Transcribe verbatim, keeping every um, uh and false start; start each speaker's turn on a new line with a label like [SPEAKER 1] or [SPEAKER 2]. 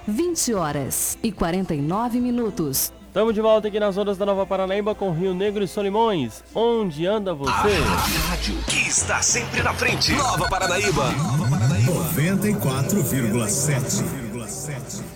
[SPEAKER 1] vinte horas e quarenta e nove minutos.
[SPEAKER 2] Estamos de volta aqui nas ondas da Nova Paranaíba com Rio Negro e Solimões. Onde anda você?
[SPEAKER 3] A rádio que está sempre na frente. Nova Paranaíba.
[SPEAKER 4] noventa e quatro vírgula sete.